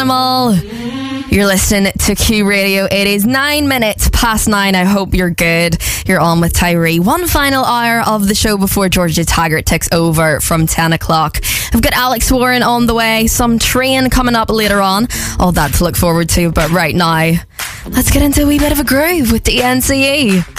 Animal. You're listening to Q Radio. It is 9 minutes past 9. I hope you're good. You're on with Tyree. One final hour of the show before Georgia Taggart takes over from 10 o'clock. I've got Alex Warren on the way. Some train coming up later on. All that to look forward to. But right now, let's get into a wee bit of a groove with the NCE.